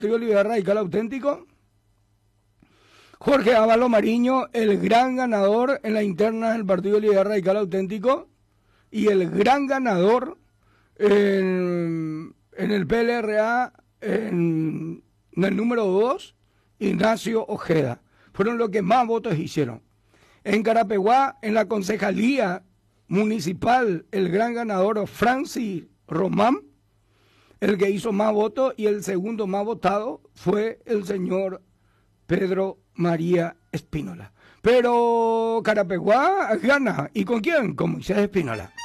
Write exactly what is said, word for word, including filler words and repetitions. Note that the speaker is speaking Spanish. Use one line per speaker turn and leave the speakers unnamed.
Partido Liberal Radical Auténtico. Jorge Ávalo Mariño, el gran ganador en la interna del Partido Liberal Radical Auténtico. Y el gran ganador en, en el P L R A, en, en el número dos, Ignacio Ojeda. Fueron los que más votos hicieron. En Carapeguá, en la concejalía municipal, el gran ganador Francis Román, el que hizo más votos, y el segundo más votado fue el señor Pedro María Espínola. Pero Carapeguá gana. ¿Y con quién? Con Moisés Espínola.